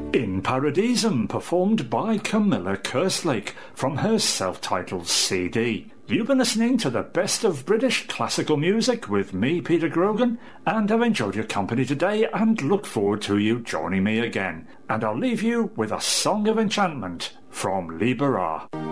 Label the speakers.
Speaker 1: In Paradisum, performed by Camilla Kerslake from her self-titled CD. You've been listening to the best of British classical music with me, Peter Grogan, and I've enjoyed your company today and look forward to you joining me again. And I'll leave you with a Song of Enchantment from Libera.